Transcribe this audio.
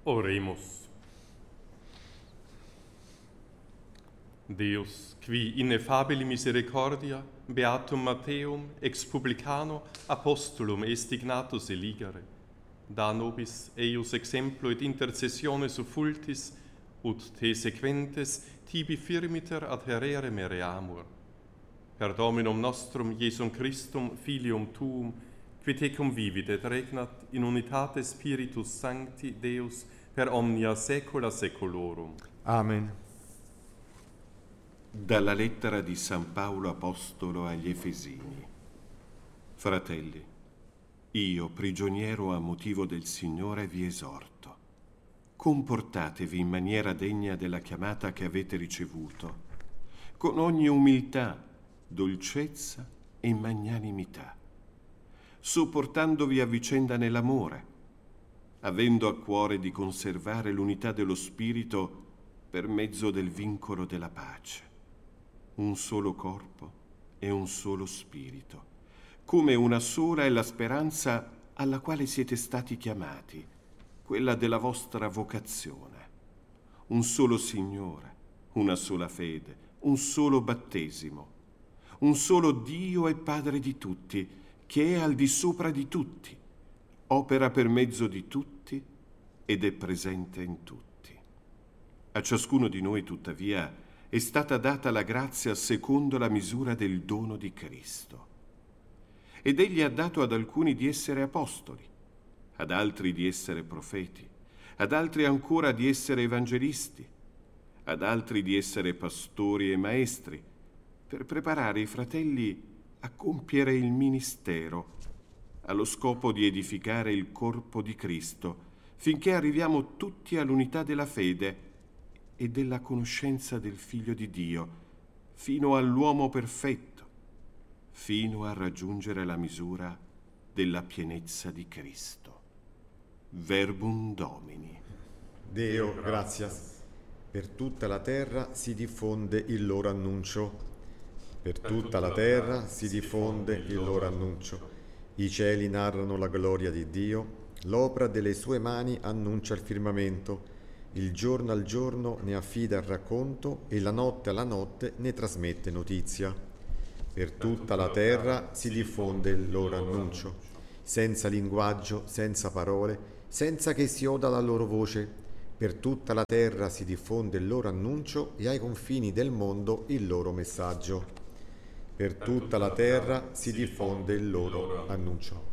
Oremus. Deus, qui ineffabili misericordia, beatum Matteum, ex publicano, apostolum est dignatus eligere, da nobis eius exemplo et intercessione suffultis, ut te sequentes tibi firmiter adherere mereamur. Per Dominum nostrum Iesum Christum, Filium Tuum, qui tecum vivit et regnat in unitate Spiritus Sancti Deus per omnia saecula saeculorum. Amen. Dalla lettera di San Paolo Apostolo agli Efesini. Fratelli, io, prigioniero a motivo del Signore, vi esorto. Comportatevi in maniera degna della chiamata che avete ricevuto, con ogni umiltà, dolcezza e magnanimità, sopportandovi a vicenda nell'amore, avendo a cuore di conservare l'unità dello Spirito per mezzo del vincolo della pace. Un solo corpo e un solo spirito, come una sola è la speranza alla quale siete stati chiamati, quella della vostra vocazione. Un solo Signore, una sola fede, un solo battesimo, un solo Dio e Padre di tutti, che è al di sopra di tutti, opera per mezzo di tutti ed è presente in tutti. A ciascuno di noi, tuttavia, è stata data la grazia secondo la misura del dono di Cristo. Ed egli ha dato ad alcuni di essere apostoli, ad altri di essere profeti, ad altri ancora di essere evangelisti, ad altri di essere pastori e maestri, per preparare i fratelli a compiere il ministero, allo scopo di edificare il corpo di Cristo, finché arriviamo tutti all'unità della fede e della conoscenza del Figlio di Dio, fino all'uomo perfetto, fino a raggiungere la misura della pienezza di Cristo. Verbum Domini. Deo, gratias. Per tutta la terra si diffonde il loro annuncio. Per tutta la terra si diffonde il loro annuncio. I cieli narrano la gloria di Dio, l'opera delle sue mani annuncia il firmamento. Il giorno al giorno ne affida il racconto e la notte alla notte ne trasmette notizia. Per tutta la terra si diffonde il loro annuncio, senza linguaggio, senza parole, senza che si oda la loro voce. Per tutta la terra si diffonde il loro annuncio e ai confini del mondo il loro messaggio. Per tutta la terra si diffonde il loro annuncio.